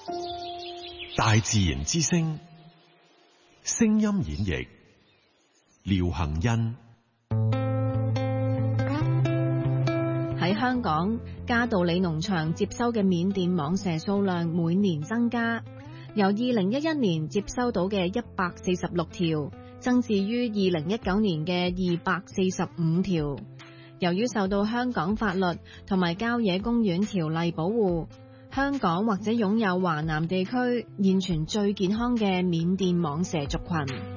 大自然之聲，聲音演繹，廖幸欣。 喺香港，嘉道理農場接收嘅緬甸蟒蛇數量每年增加，由2011年接收到嘅146條，增至於2019年嘅245條。由於受到香港法律同埋郊野公園條例保護，香港或者擁有華南地區現存最健康嘅緬甸蟒蛇族群。